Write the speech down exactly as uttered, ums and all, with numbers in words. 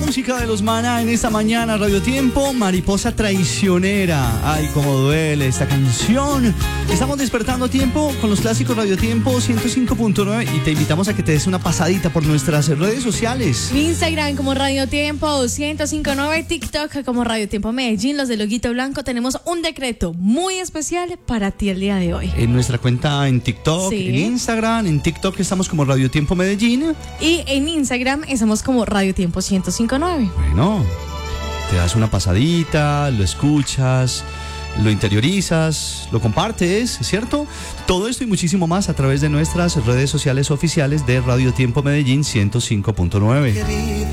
música de los Maná en esta mañana, Radio Tiempo, Mariposa Traicionera. Ay, cómo duele esta canción. Estamos despertando a tiempo con los clásicos Radio Tiempo ciento cinco punto nueve y te invitamos a que te des una pasadita por nuestras redes sociales. Instagram como Radio Tiempo ciento cinco punto nueve, TikTok como Radio Tiempo Medellín. Los de Loguito Blanco tenemos un decreto muy especial para ti el día de hoy. En nuestra cuenta en TikTok, sí. en Instagram, en TikTok estamos como Radio Tiempo Medellín. Y en Instagram estamos como Radio Tiempo ciento cinco punto nueve. Bueno, te das una pasadita, lo escuchas, lo interiorizas, lo compartes, ¿cierto? Todo esto y muchísimo más a través de nuestras redes sociales oficiales de Radio Tiempo Medellín ciento cinco punto nueve.